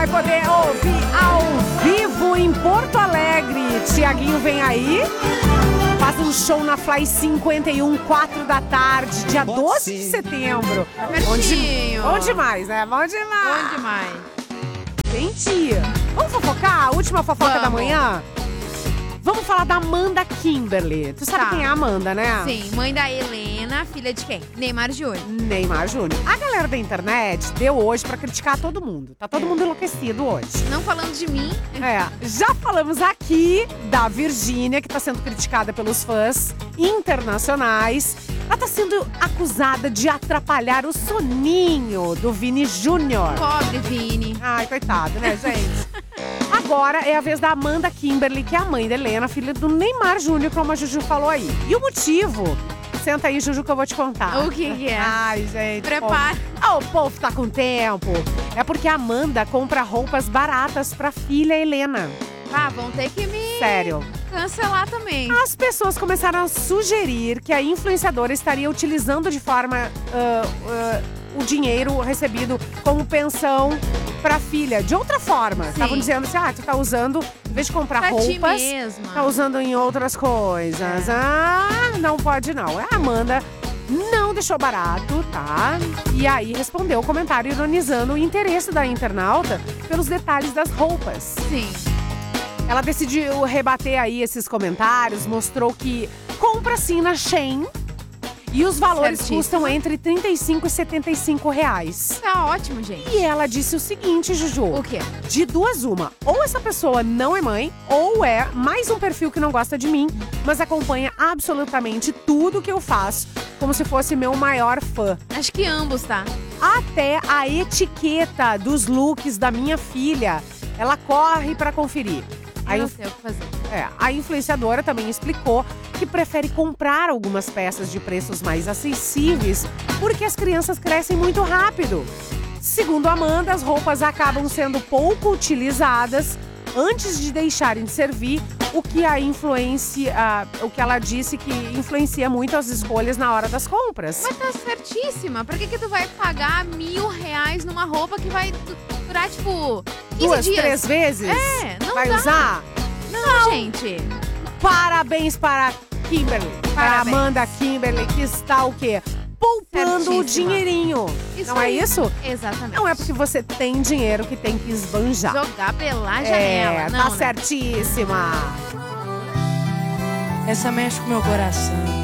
Vai poder ouvir ao vivo em Porto Alegre. Tiaguinho vem aí. Faz um show na Fly 51, 4 da tarde, dia 12 de setembro. Bom demais, né? Bom demais. Bom demais. Gente, vamos fofocar? A última fofoca da manhã? Vamos falar da Amanda Kimberly. Tu sabe quem é a Amanda, né? Sim, mãe da Helena, filha de quem? Neymar Júnior. Neymar Júnior. A galera da internet deu hoje pra criticar todo mundo. Tá todo mundo enlouquecido hoje. Não falando de mim. Já falamos aqui da Virgínia, que tá sendo criticada pelos fãs internacionais. Ela tá sendo acusada de atrapalhar o soninho do Vini Júnior. Pobre Vini. Ai, coitado, né, gente? Agora é a vez da Amanda Kimberly, que é a mãe da Helena, filha do Neymar Júnior, como a Juju falou aí. E o motivo? Senta aí, Juju, que eu vou te contar. O que é? Ai, gente. Prepara. O povo tá com tempo. É porque a Amanda compra roupas baratas pra filha Helena. Vão ter que me Sério. cancelar também. As pessoas começaram a sugerir que a influenciadora estaria utilizando de forma o dinheiro recebido como pensão pra filha. De outra forma. Estavam dizendo assim, tu tá usando, em vez de comprar pra roupas, ti mesma. tá usando em outras coisas. Não pode não. A Amanda não deixou barato, tá? E aí respondeu o comentário ironizando o interesse da internauta pelos detalhes das roupas. Sim. Ela decidiu rebater aí esses comentários, mostrou que compra sim na Shein e os valores custam entre R$35 e R$75. Tá ótimo, gente. E ela disse o seguinte, Juju. O quê? De duas uma. Ou essa pessoa não é mãe, ou é mais um perfil que não gosta de mim, mas acompanha absolutamente tudo que eu faço, como se fosse meu maior fã. Acho que ambos, tá? Até a etiqueta dos looks da minha filha, ela corre pra conferir. Eu não sei o que fazer. A influenciadora também explicou que prefere comprar algumas peças de preços mais acessíveis porque as crianças crescem muito rápido. Segundo Amanda, as roupas acabam sendo pouco utilizadas antes de deixarem de servir, o que ela disse que influencia muito as escolhas na hora das compras. Mas tá certíssima. Por que tu vai pagar R$1.000 numa roupa que vai durar, tipo, 15 dias? 2, 3 vezes? Não vai dá. usar? Não, gente. Parabéns para a Kimberly. Para a Amanda Kimberly, que está o quê? Poupando o dinheirinho. Isso não aí. É isso? Exatamente. Não é porque você tem dinheiro que tem que esbanjar. Jogar pela janela. Não, tá né? certíssima. Essa mexe com meu coração.